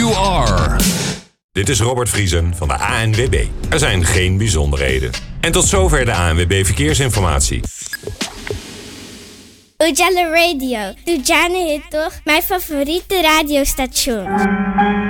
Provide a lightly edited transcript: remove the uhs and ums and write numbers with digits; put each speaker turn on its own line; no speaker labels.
you are.
Dit is Robert Vriesen van de ANWB. Er zijn geen bijzonderheden. En tot zover de ANWB Verkeersinformatie.
Ujala Radio. Dujana is toch mijn favoriete radiostation.